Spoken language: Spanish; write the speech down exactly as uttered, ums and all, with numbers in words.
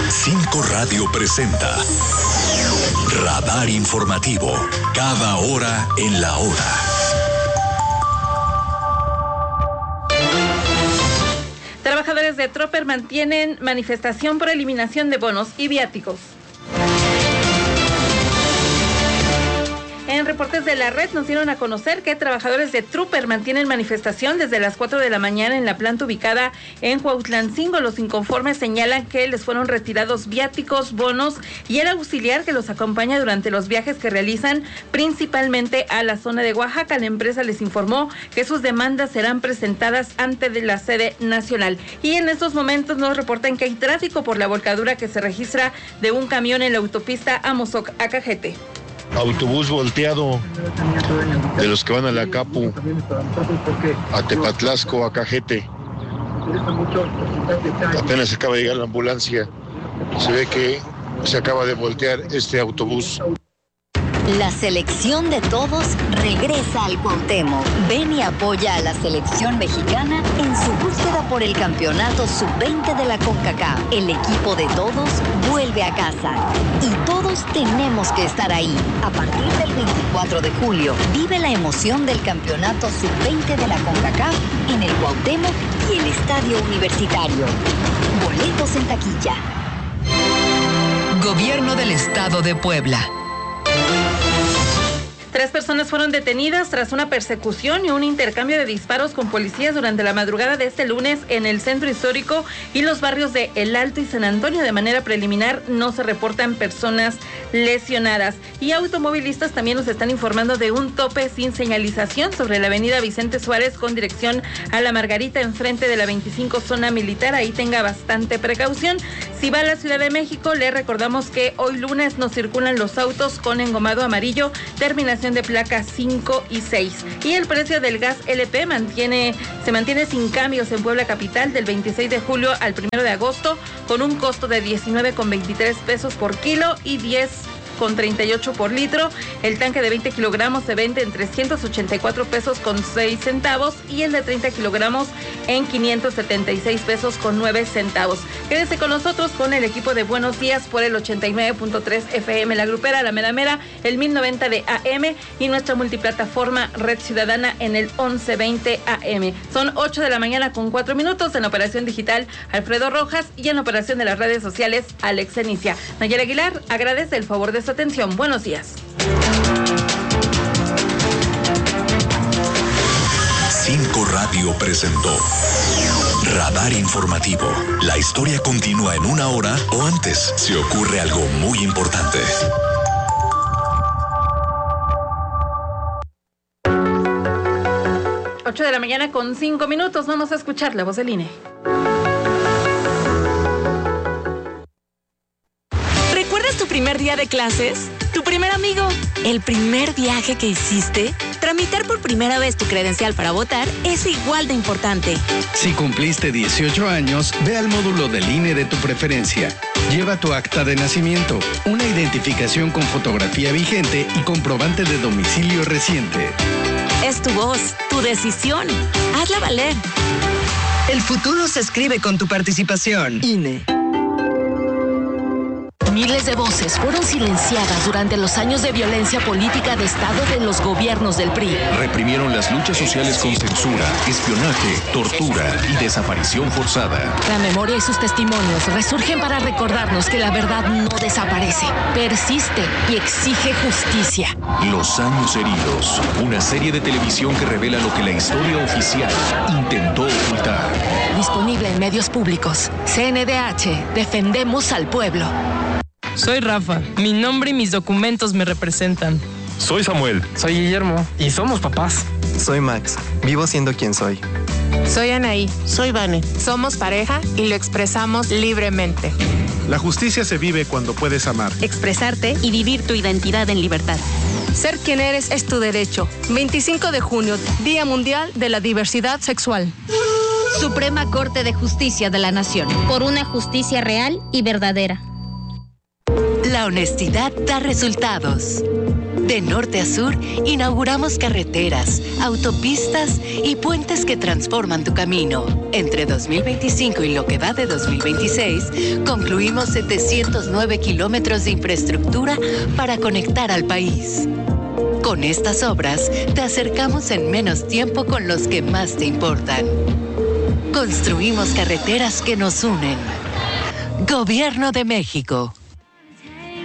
Cinco Radio presenta Radar Informativo, cada hora en la hora. Trabajadores de Tropper mantienen manifestación por eliminación de bonos y viáticos. En reportes de la red nos dieron a conocer que trabajadores de Tropper mantienen manifestación desde las cuatro de la mañana en la planta ubicada en Cuautlancingo. Los inconformes señalan que les fueron retirados viáticos, bonos y el auxiliar que los acompaña durante los viajes que realizan principalmente a la zona de Oaxaca. La empresa les informó que sus demandas serán presentadas ante de la sede nacional. Y en estos momentos nos reportan que hay tráfico por la volcadura que se registra de un camión en la autopista Amozoc-Acajete. Autobús volteado de los que van a la Capu, a Tepatlasco, a Cajete. Apenas acaba de llegar la ambulancia. Se ve que se acaba de voltear este autobús. La selección de todos regresa al Cuauhtémoc. Ven y apoya a la selección mexicana en su búsqueda por el campeonato sub veinte de la CONCACAF. El equipo de todos vuelve a casa y todos tenemos que estar ahí. A partir del veinticuatro de julio, vive la emoción del campeonato sub veinte de la CONCACAF en el Cuauhtémoc y el Estadio Universitario. Boletos en taquilla. Gobierno del Estado de Puebla. Tres personas fueron detenidas tras una persecución y un intercambio de disparos con policías durante la madrugada de este lunes en el centro histórico y los barrios de El Alto y San Antonio. De manera preliminar no se reportan personas lesionadas. Y automovilistas también nos están informando de un tope sin señalización sobre la avenida Vicente Suárez con dirección a La Margarita enfrente de la veinticinco zona militar. Ahí tenga bastante precaución. Si va a la Ciudad de México, le recordamos que hoy lunes no circulan los autos con engomado amarillo, terminación de placas cinco y seis. Y el precio del gas L P mantiene, se mantiene sin cambios en Puebla capital del veintiséis de julio al primero de agosto con un costo de diecinueve con veintitrés pesos por kilo y diez con treinta y ocho por litro. El tanque de veinte kilogramos se vende en trescientos ochenta y cuatro pesos con seis centavos y el de treinta kilogramos en quinientos setenta y seis pesos con nueve centavos. Quédese con nosotros con el equipo de Buenos Días por el ochenta y nueve punto tres F M La Grupera, La Mera Mera, el mil noventa de A M y nuestra multiplataforma Red Ciudadana en el once veinte A M. Son ocho de la mañana con cuatro minutos. En la operación digital Alfredo Rojas y en la operación de las redes sociales Alex Enicia. Nayera Aguilar agradece el favor de su atención. Buenos días. Cinco Radio presentó Radar Informativo. La historia continúa en una hora o antes si ocurre algo muy importante. ocho de la mañana con cinco minutos. Vamos a escuchar la voz del I N E. ¿Tu primer día de clases? ¿Tu primer amigo? ¿El primer viaje que hiciste? Tramitar por primera vez tu credencial para votar es igual de importante. Si cumpliste dieciocho años, ve al módulo del I N E de tu preferencia. Lleva tu acta de nacimiento, una identificación con fotografía vigente y comprobante de domicilio reciente. Es tu voz, tu decisión. Hazla valer. El futuro se escribe con tu participación. I N E. Miles de voces fueron silenciadas durante los años de violencia política de Estado de los gobiernos del P R I. Reprimieron las luchas sociales con censura, espionaje, tortura y desaparición forzada. La memoria y sus testimonios resurgen para recordarnos que la verdad no desaparece, persiste y exige justicia. Los años heridos, una serie de televisión que revela lo que la historia oficial intentó ocultar. Disponible en medios públicos. C N D H, defendemos al pueblo. Soy Rafa, mi nombre y mis documentos me representan. Soy Samuel. Soy Guillermo y somos papás. Soy Max, vivo siendo quien soy. Soy Anaí. Soy Vane. Somos pareja y lo expresamos libremente. La justicia se vive cuando puedes amar, expresarte y vivir tu identidad en libertad. Ser quien eres es tu derecho. veinticinco de junio, Día Mundial de la Diversidad Sexual. Suprema Corte de Justicia de la Nación. Por una justicia real y verdadera. La honestidad da resultados. De norte a sur, inauguramos carreteras, autopistas y puentes que transforman tu camino. Entre dos mil veinticinco y lo que va de dos mil veintiséis, concluimos setecientos nueve kilómetros de infraestructura para conectar al país. Con estas obras, te acercamos en menos tiempo con los que más te importan. Construimos carreteras que nos unen. Gobierno de México.